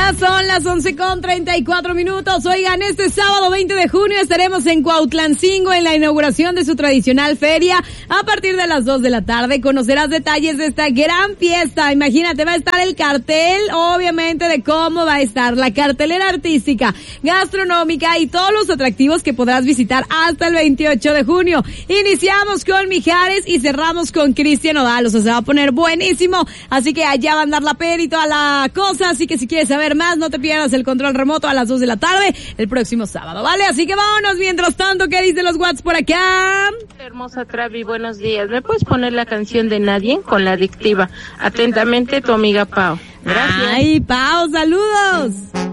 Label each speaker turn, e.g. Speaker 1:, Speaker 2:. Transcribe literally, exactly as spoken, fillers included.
Speaker 1: Ya son las once con treinta y cuatro minutos. Oigan, este sábado veinte de junio estaremos en Cuautlancingo en la inauguración de su tradicional feria. A partir de las dos de la tarde conocerás detalles de esta gran fiesta. Imagínate, va a estar el cartel, obviamente, de cómo va a estar la cartelera artística, gastronómica y todos los atractivos que podrás visitar hasta el veintiocho de junio. Iniciamos con Mijares y cerramos con Cristian Nodal. O sea, se va a poner buenísimo. Así que allá va a andar la pera y toda la cosa. Así que si quieres saber más, no te pierdas el control remoto a las dos de la tarde el próximo sábado, ¿vale? Así que vámonos. Mientras tanto, ¿qué dice los Whats por acá?
Speaker 2: Hermosa Travi, buenos días. ¿Me puedes poner la canción de Nadie con la adictiva? Atentamente, tu amiga Pau. Gracias.
Speaker 1: Ay, Pau, saludos.